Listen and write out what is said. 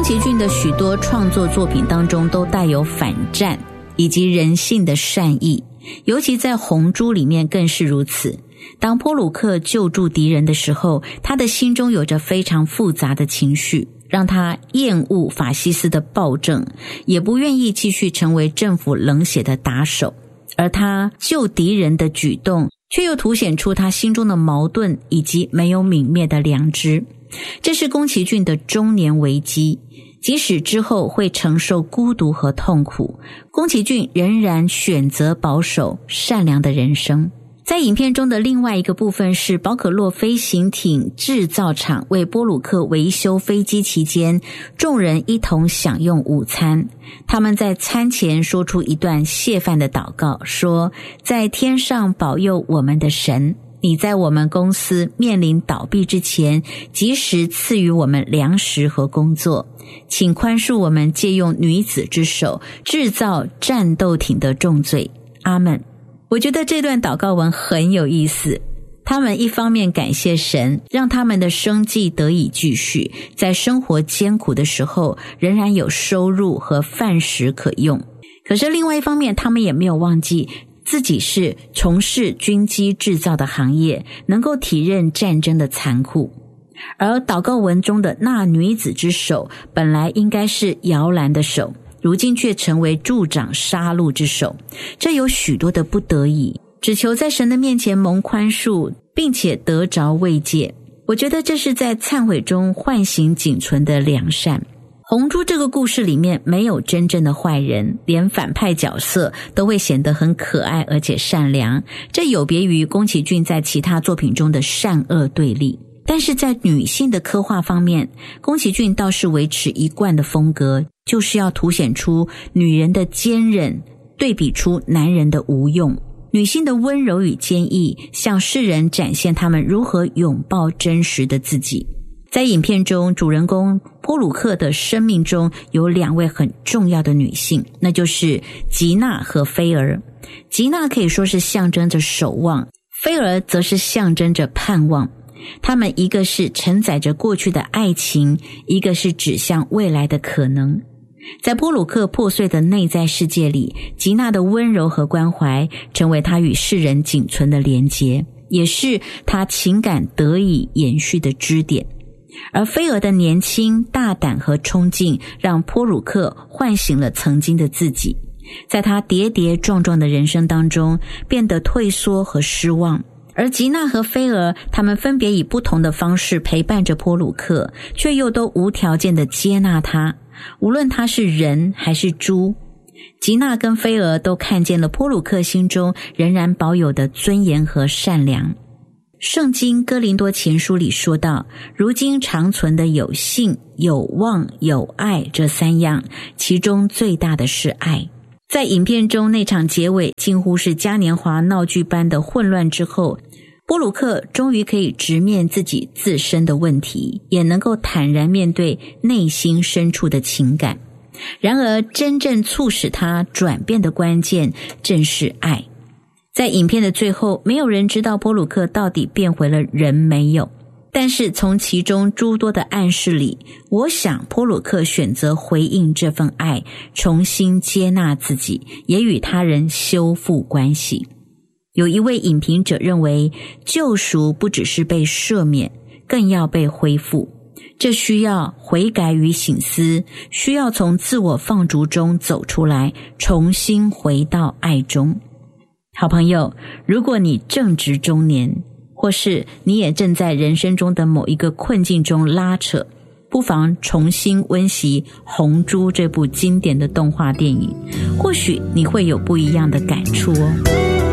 崎骏的许多创作作品当中都带有反战以及人性的善意，尤其在《红猪》里面更是如此。当波鲁克救助敌人的时候，他的心中有着非常复杂的情绪，让他厌恶法西斯的暴政，也不愿意继续成为政府冷血的打手。而他救敌人的举动却又凸显出他心中的矛盾以及没有泯灭的良知。这是宫崎骏的中年危机，即使之后会承受孤独和痛苦，宫崎骏仍然选择保守善良的人生。在影片中的另外一个部分是宝可洛飞行艇制造厂为波鲁克维修飞机期间，众人一同享用午餐。他们在餐前说出一段谢饭的祷告，说：在天上保佑我们的神，你在我们公司面临倒闭之前及时赐予我们粮食和工作，请宽恕我们借用女子之手制造战斗艇的重罪。阿们。我觉得这段祷告文很有意思，他们一方面感谢神让他们的生计得以继续，在生活艰苦的时候仍然有收入和饭食可用，可是另外一方面他们也没有忘记自己是从事军机制造的行业，能够体认战争的残酷。而祷告文中的那女子之手本来应该是摇篮的手，如今却成为助长杀戮之手，这有许多的不得已，只求在神的面前蒙宽恕，并且得着慰藉。我觉得这是在忏悔中唤醒仅存的良善。红猪这个故事里面没有真正的坏人，连反派角色都会显得很可爱而且善良，这有别于宫崎骏在其他作品中的善恶对立。但是在女性的刻画方面，宫崎骏倒是维持一贯的风格，就是要凸显出女人的坚韧，对比出男人的无用，女性的温柔与坚毅，向世人展现她们如何拥抱真实的自己。在影片中，主人公波鲁克的生命中有两位很重要的女性，那就是吉娜和菲儿。吉娜可以说是象征着守望，菲儿则是象征着盼望。他们一个是承载着过去的爱情，一个是指向未来的可能。在波鲁克破碎的内在世界里，吉娜的温柔和关怀成为他与世人仅存的连结，也是他情感得以延续的支点。而菲儿的年轻、大胆和冲劲，让波鲁克唤醒了曾经的自己，在他跌跌撞撞的人生当中变得退缩和失望。而吉娜和菲儿，他们分别以不同的方式陪伴着波鲁克，却又都无条件地接纳他，无论他是人还是猪。吉娜跟菲儿都看见了波鲁克心中仍然保有的尊严和善良。圣经哥林多前书里说到，如今长存的有信、有望、有爱这三样，其中最大的是爱。在影片中那场结尾近乎是嘉年华闹剧般的混乱之后，波鲁克终于可以直面自己自身的问题，也能够坦然面对内心深处的情感。然而真正促使他转变的关键正是爱。在影片的最后，没有人知道波鲁克到底变回了人没有，但是从其中诸多的暗示里，我想波鲁克选择回应这份爱，重新接纳自己，也与他人修复关系。有一位影评者认为，救赎不只是被赦免，更要被恢复，这需要悔改与省思，需要从自我放逐中走出来，重新回到爱中。好朋友，如果你正值中年，或是你也正在人生中的某一个困境中拉扯，不妨重新温习《红猪》这部经典的动画电影，或许你会有不一样的感触哦。